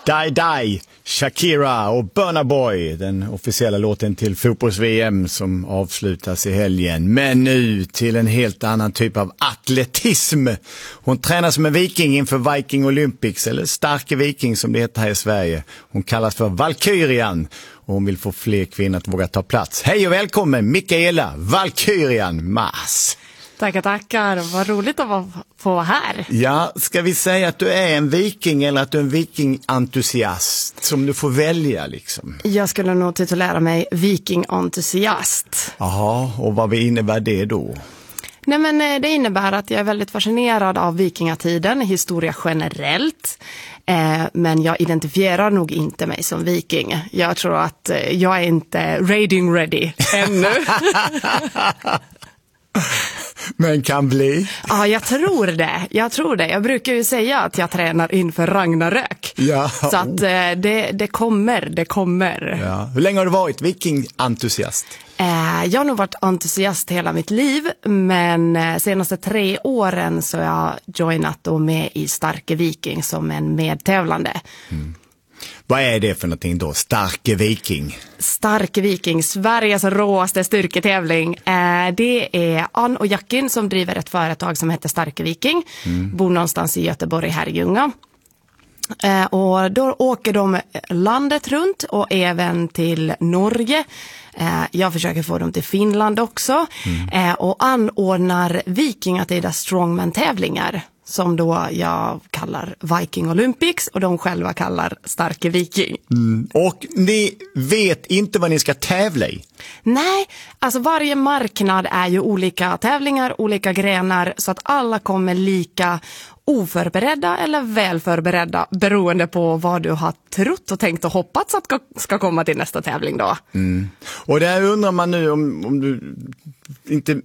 Die Die, Shakira och Burna Boy, den officiella låten till fotbolls-VM som avslutas i helgen. Men nu till en helt annan typ av atletism. Hon tränar som en viking inför Viking Olympics, eller starke viking som det heter här i Sverige. Hon kallas för Valkyrian och hon vill få fler kvinnor att våga ta plats. Hej och välkommen Mikaela Valkyrian Mas. Tackar. Vad roligt att få vara här. Ja, ska vi säga att du är en viking eller att du är en vikingentusiast som du får välja liksom? Jag skulle nog titulera mig vikingentusiast. Jaha, och vad innebär det då? Nej, men det innebär att jag är väldigt fascinerad av vikingatiden, historia generellt. Men jag identifierar nog inte mig som viking. Jag tror att jag är inte raiding ready ännu. Men kan bli. Ja, jag tror det. Jag brukar ju säga att jag tränar inför Ragnarök. Ja. Så att det kommer. Ja. Hur länge har du varit vikingentusiast? Jag har nog varit entusiast hela mitt liv, men senaste 3 åren så har jag joinat då med i Starke Viking som en medtävlande. Mm. Vad är det för någonting då? Starke Viking? Starke Viking, Sveriges råaste styrketävling. Det är Ann och Jackin som driver ett företag som heter Starke Viking. Bor någonstans i Göteborg, Herrljunga. Och då åker de landet runt och även till Norge. Jag försöker få dem till Finland också. Och anordnar vikingatida strongman-tävlingar som då jag kallar Viking Olympics och de själva kallar Starke Viking. Och ni vet inte vad ni ska tävla i? Nej, alltså varje marknad är ju olika tävlingar, olika grenar, så att alla kommer lika oförberedda eller välförberedda beroende på vad du har trott och tänkt och hoppats att ska komma till nästa tävling då. Och där undrar man nu om du inte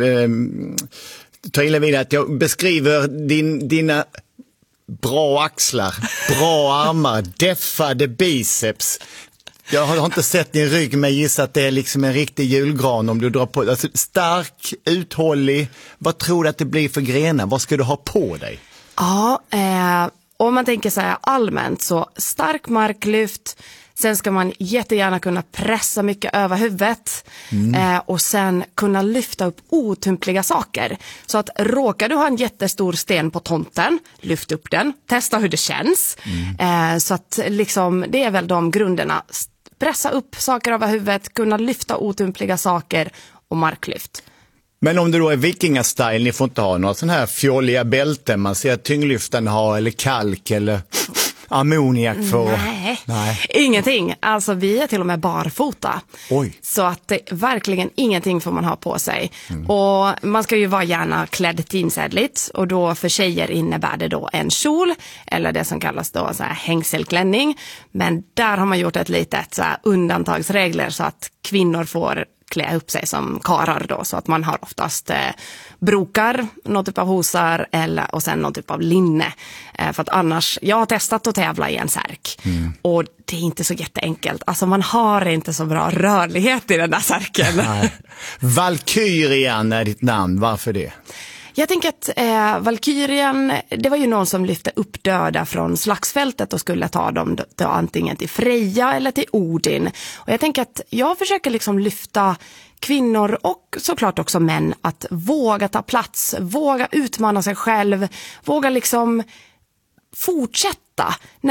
tar illa vid att jag beskriver dina bra axlar, bra armar, deffade biceps. Jag har inte sett din rygg, men gissar att det är liksom en riktig julgran om du drar på. Alltså, stark, uthållig. Vad tror du att det blir för grenar? Vad ska du ha på dig? Ja, om man tänker så här allmänt så stark marklyft. Sen ska man jättegärna kunna pressa mycket över huvudet och sen kunna lyfta upp otympliga saker. Så att råkar du ha en jättestor sten på tomten, lyft upp den, testa hur det känns. Så att liksom, det är väl de grunderna. Pressa upp saker över huvudet, kunna lyfta otympliga saker och marklyft. Men om det då är vikingastil, ni får inte ha några sån här fjolliga bälten man ser att tyngdlyftarna har, eller kalk eller ammoniak för... Nej, ingenting. Alltså vi är till och med barfota. Oj. Så att verkligen ingenting får man ha på sig. Och man ska ju vara gärna klädd tidsädligt. Och då för tjejer innebär det då en kjol. Eller det som kallas då så här hängselklänning. Men där har man gjort ett litet så här undantagsregler så att kvinnor får klä upp sig som karar då, så att man har oftast brokar, någon typ av hosar och sen någon typ av linne. För att annars, jag har testat att tävla i en särk och det är inte så jätteenkelt. Alltså man har inte så bra rörlighet i den där särken. Nej. Valkyrian är ditt namn, varför det? Jag tänker att Valkyrian, det var ju någon som lyfte upp döda från slagsfältet och skulle ta dem då antingen till Freja eller till Odin. Och jag tänker att jag försöker liksom lyfta kvinnor och såklart också män att våga ta plats, våga utmana sig själv, våga liksom fortsätta.